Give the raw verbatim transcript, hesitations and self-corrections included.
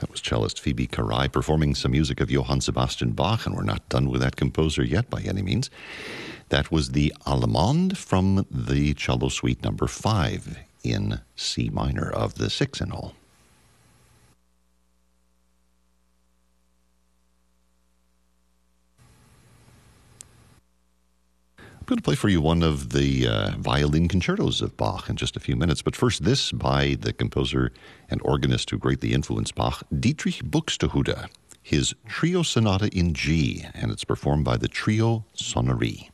That was cellist Phoebe Caray performing some music of Johann Sebastian Bach, and we're not done with that composer yet by any means. That was the Allemande from the cello suite number five in C minor of the six in all. I'm going to play for you one of the uh, violin concertos of Bach in just a few minutes. But first, this by the composer and organist who greatly influenced Bach, Dietrich Buxtehude, his Trio Sonata in G, and it's performed by the Trio Sonnerie.